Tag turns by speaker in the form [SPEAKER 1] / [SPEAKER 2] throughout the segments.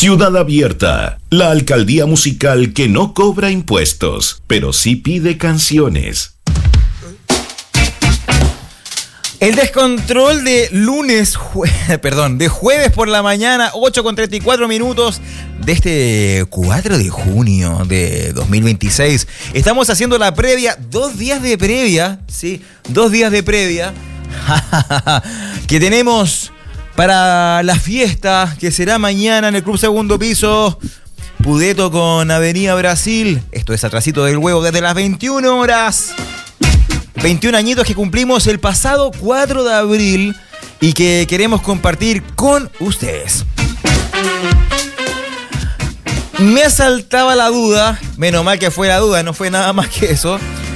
[SPEAKER 1] Ciudad Abierta, la alcaldía musical que no cobra impuestos, pero sí pide canciones.
[SPEAKER 2] El descontrol de de jueves por la mañana, 8:34 de este 4 de junio de 2026. Estamos haciendo la previa, 2 días de previa, ¿sí? 2 días de previa que tenemos para la fiesta que será mañana en el Club Segundo Piso, Pudeto con Avenida Brasil. Esto es Atrasito del Huevo desde las 21 horas. 21 añitos que cumplimos el pasado 4 de abril y que queremos compartir con ustedes. Me asaltaba la duda, menos mal que fue la duda, no fue nada más que eso.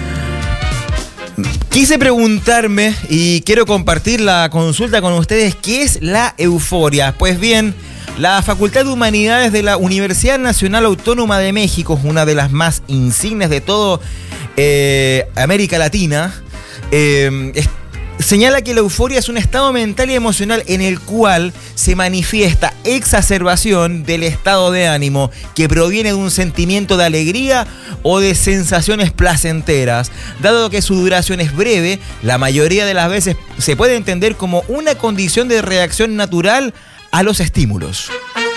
[SPEAKER 2] Quise preguntarme y quiero compartir la consulta con ustedes, ¿qué es la euforia? Pues bien, la Facultad de Humanidades de la Universidad Nacional Autónoma de México, una de las más insignes de todo América Latina, señala que la euforia es un estado mental y emocional en el cual se manifiesta exacerbación del estado de ánimo que proviene de un sentimiento de alegría o de sensaciones placenteras. Dado que su duración es breve, la mayoría de las veces se puede entender como una condición de reacción natural a los estímulos.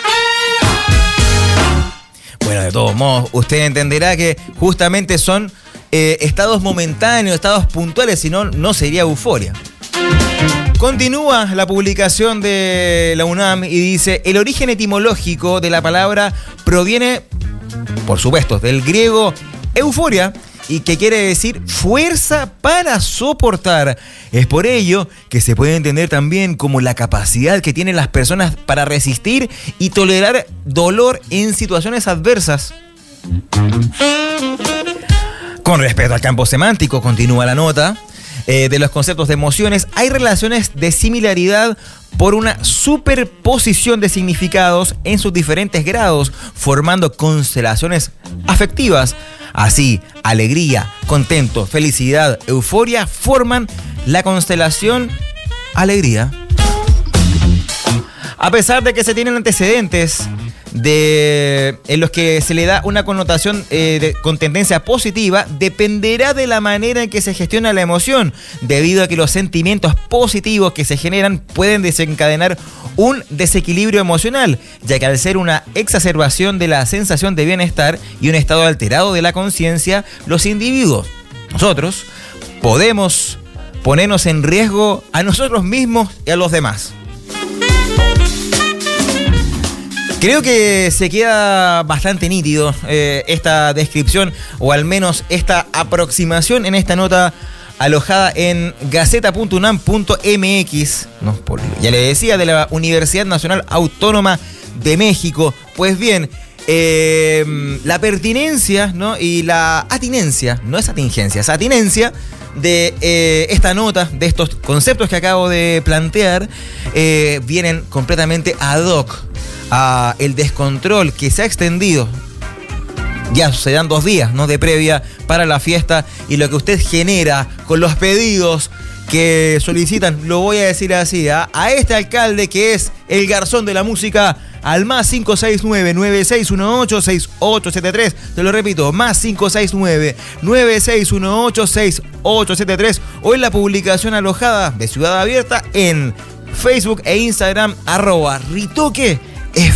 [SPEAKER 2] Bueno, de todos modos, usted entenderá que justamente son estados momentáneos, estados puntuales, si no, no sería euforia. Continúa la publicación de la UNAM y dice: el origen etimológico de la palabra proviene, por supuesto, del griego euforia, y que quiere decir fuerza para soportar. Es por ello que se puede entender también como la capacidad que tienen las personas para resistir y tolerar dolor en situaciones adversas. Con respecto al campo semántico, continúa la nota, de los conceptos de emociones, hay relaciones de similaridad por una superposición de significados en sus diferentes grados, formando constelaciones afectivas. Así, alegría, contento, felicidad, euforia forman la constelación alegría. A pesar de que se tienen antecedentes en los que se le da una connotación con tendencia positiva, dependerá de la manera en que se gestiona la emoción, debido a que los sentimientos positivos que se generan pueden desencadenar un desequilibrio emocional, ya que al ser una exacerbación de la sensación de bienestar y un estado alterado de la conciencia, los individuos, nosotros, podemos ponernos en riesgo a nosotros mismos y a los demás. Creo que se queda bastante nítido esta descripción, o al menos esta aproximación en esta nota alojada en gaceta.unam.mx, ¿no? Ya le decía, de la Universidad Nacional Autónoma de México. Pues bien, la pertinencia, ¿no? Y la atinencia, no es atingencia, es atinencia de esta nota, de estos conceptos que acabo de plantear, vienen completamente ad hoc a el descontrol que se ha extendido. Ya se dan 2 días, ¿no?, de previa para la fiesta, y lo que usted genera con los pedidos que solicitan, lo voy a decir así, a este alcalde que es el garzón de la música, al más 569-9618-6873. Te lo repito, más 569-9618-6873, o en la publicación alojada de Ciudad Abierta en Facebook e Instagram, @ritoquefm.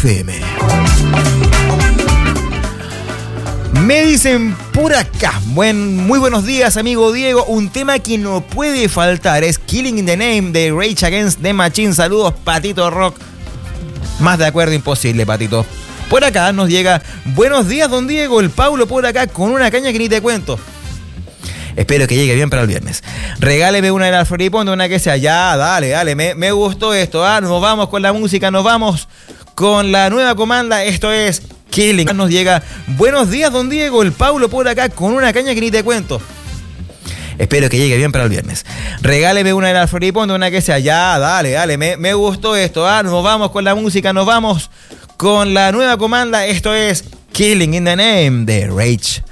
[SPEAKER 2] Me dicen por acá, muy buenos días, amigo Diego. Un tema que no puede faltar es Killing in the Name de Rage Against the Machine. Saludos, Patito Rock. Más de acuerdo imposible, Patito. Por acá nos llega: buenos días, don Diego. El Paulo por acá con una caña que ni te cuento. Espero que llegue bien para el viernes. Regáleme una de la Floriponde, una que sea. Ya, dale, me gustó esto. Nos vamos con la música, nos vamos con la nueva comanda. Esto es Killing. Nos llega: buenos días, don Diego. El Paulo por acá con una caña que ni te cuento. Espero que llegue bien para el viernes. Regáleme una de la Floriponde, una que sea. Ya, dale, me gustó esto. Nos vamos con la música, nos vamos con la nueva comanda. Esto es Killing in the Name de Rage